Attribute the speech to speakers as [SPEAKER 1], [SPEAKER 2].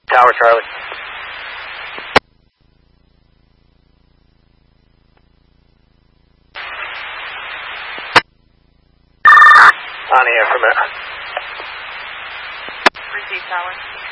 [SPEAKER 1] Tower, Charlie. On the air for a minute.
[SPEAKER 2] Receive, Tower.